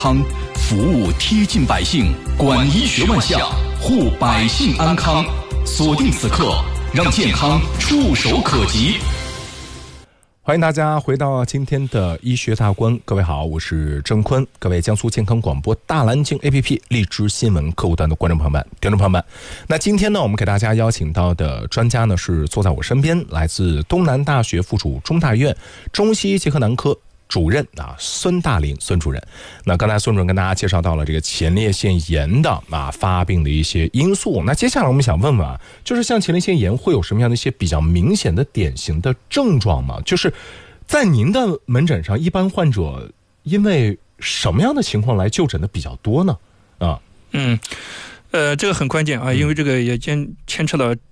康服务贴近百姓，管医学万象，护百姓安康。锁定此刻，让健康触手可及。 欢迎大家回到今天的医学大观，各位好，我是郑坤，各位江苏健康广播大蓝鲸 APP 荔枝新闻客户端的观众朋友们、听众朋友们，那今天呢，我们给大家邀请到的专家呢是坐在我身边，来自东南大学附属中大医院中西医结核男科主任孙大林孙主任。那刚才孙主任跟大家介绍到了这个前列腺炎的发病的一些因素，那接下来我们想问问就是像前列腺炎会有什么样的一些比较明显的典型的症状吗？就是在您的门诊上，一般患者因为什么样的情况来就诊的比较多呢？ 这个很关键啊，因为这个也牵扯到